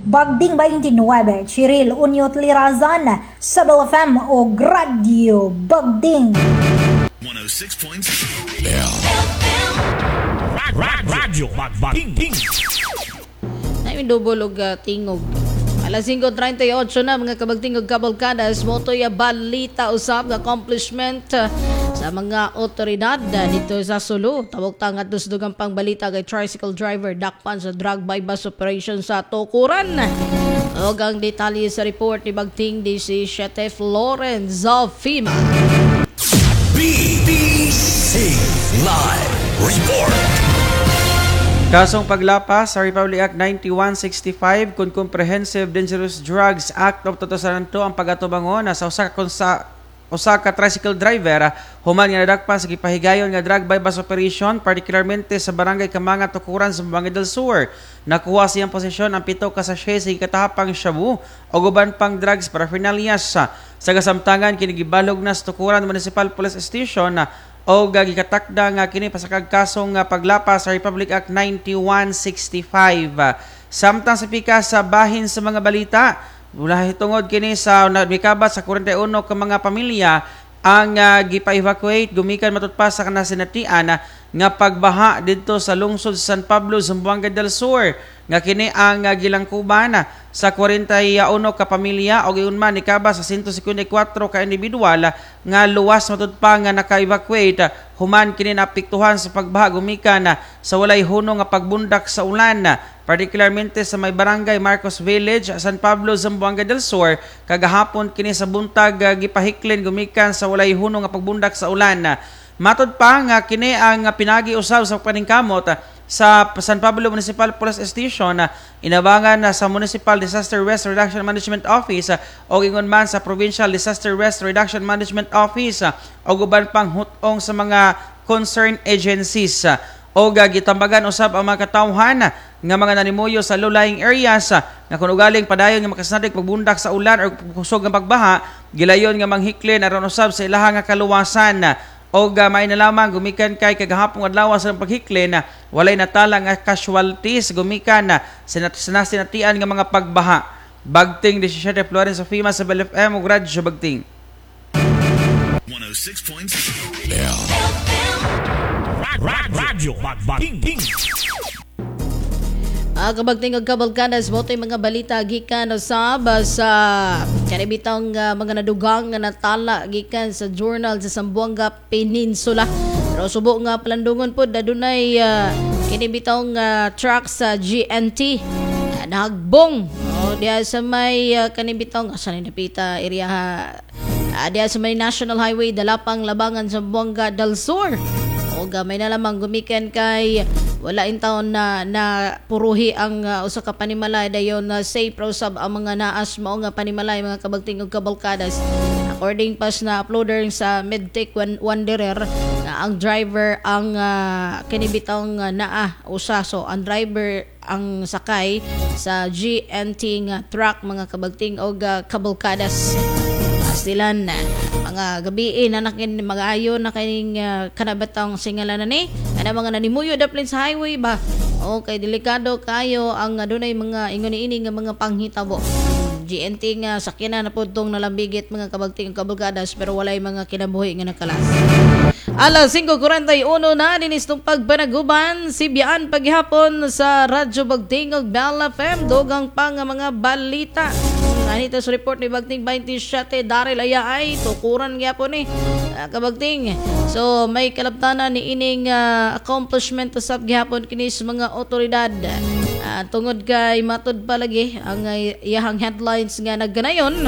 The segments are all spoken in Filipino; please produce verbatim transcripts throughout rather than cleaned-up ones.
Bagding twenty-nine, Chiril Unyot Lirazan, Sabel F M o Radio Bagding. one oh six point seven Radio Bagding. Namin dobol og uh, tingog. Alas five thirty-eight na mga kabagtingog kabalkadas, motoy balita usab nga accomplishment uh, sa mga otoridad uh, dito sa Sulu. Tawag tangat dusdugang pangbalita kay tricycle driver dakpan sa drug bypass operation sa Tukuran. Og ang detalye sa report ni Bagting D C Chef Lawrence of FEMA. B B C Live Report. Kasong paglapas sa Republic Act ninety-one sixty-five kung Comprehensive Dangerous Drugs Act of two thousand two ang pagatubangon na sa usa ka sa usa ka tricycle driver human nga nadakpan sa gipahigayon nga drug bypass operation particularmente sa barangay Kamanga, Tukuran sa Buanga del Sur. Nakuha siyang posisyon ang pito ka sachet sa katahapang shabu o guban pang drugs paraphernalia sa sa kasamtangan kini gibalog na sa Tukuran Municipal Police Station na o gagikatakda nga kini pasakag kasong nga paglapas sa Republic Act ninety-one sixty-five. Samtang sa pika sa bahin sa mga balita, mula hitungod kini sa nagmikabat sa forty-one ka mga pamilya ang uh, gipa-evacuate gumikan matud pa sa kanasinatian nga pagbaha didto sa lungsod San Pablo, Zamboanga del Sur. Nga kini ang uh, gilangkuban sa forty-one ka pamilya o giun man nikaba sa one fifty-four ka individual nga luwas matud pa nga naka-evacuate human kini naapektuhan sa pagbaha gumikan sa walay huno nga pagbundak sa ulan, particularmente sa may barangay Marcos Village, San Pablo, Zamboanga del Sur. Kagahapon kini sa buntag uh, gipahiklin gumikan sa walay huno nga pagbundak sa ulan. Matod pa nga kini ang pinagi-usaw sa paningkamot sa San Pablo Municipal Police Station, inabangan na sa Municipal Disaster Risk Reduction Management Office o ingon man sa Provincial Disaster Risk Reduction Management Office o guban pang hutong sa mga concerned agencies. O gitambagan usab ang mga katawhan nga mga nanimuyo sa low-lying areas nga kung ugaling padayon nga makasnadig pagbundak sa ulan o kusog nga pagbaha, gilayon nga manghiklin aron usab sa ilaha nga kaluwasan. O may na lamang gumikan kay kagahapong adlaw sa paghiklin walay natala nga casualties gumikan sa sinasinatian nga mga pagbaha. Bagting D C Chef Lawrence of FEMA sa Bel F M ug Radyo Bagting. one oh six point seven Radio Bagding. Uh, kabagting og kabalkadas motoy mga balita gikan sa sa kanibitang uh, mga nadugang nga natala gikan sa journal sa Zamboanga Peninsula. Pero subo nga plandungon pod adunay uh, kinibitang uh, truck sa G N T uh, nahagbong o diya sa may uh, kanibitang asa ni napita area uh, diya sa may National Highway Dalapang Labangan sa Zamboanga del Sur. O gamay na lamang gumikan kay wala in taon na na puruhi ang uh, usa ka panimalay dayon na uh, safe usab ang mga naas mao nga panimalay mga kabagting ug kabalkadas. According pas na uploader sa Medtech Wanderer nga ang driver ang uh, kinibitang uh, naa usa so ang driver ang sakay sa G N T nga truck mga kabagting ug uh, kabalkadas. Silan na mga gabiin na nakin mga ayon na kaning uh, kanabatang singalanan ni ana mga nanimuyo daplin sa highway ba okay delikado kayo ang adunay mga ingoni-ini nga mga panghitabo. G N T nga sakyanan na pudtong nalambigit mga kabagting kabalkadas pero walay mga kinabuhi nga nakalas. Alas five forty-one na dinistong pagpanaguban si Bian paghihapon sa Radyo Bagting ug Bel F M dogang pang mga balita. Anito sa report ni Bagting twenty-seven Daryl Ayaay tukuran gyapon ni uh, kabagting. So may kalabtanan ni ining uh, accomplishment usab gyapon kini sa mga otoridad. Uh, tungod kay matud pa lagi ang uh, iyahang headlines nga nagganayon.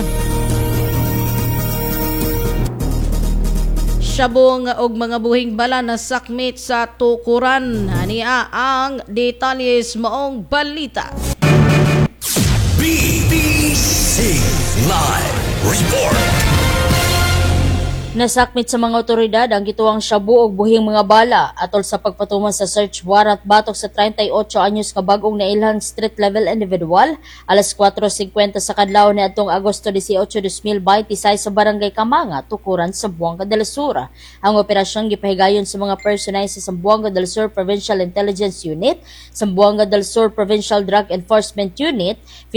Sabong og mga buhing bala na sakmit sa Tukuran. Ania ang detalles maong balita. B B C Live Report. Nasakmit sa mga otoridad ang gituwang shabu og buhing mga bala atol sa pagpatuman sa search warrant batok sa thirty-eight anyos ka bag-ong nailhang street level individual alas four fifty sa kadlaw niadtong Agosto eighteen, twenty twenty-six sa barangay Kamanga, Tukuran, Zamboanga del Sur. Ang operasyon gipahigayon sa mga personay sa Zamboanga del Sur Provincial Intelligence Unit, Zamboanga del Sur Provincial Drug Enforcement Unit,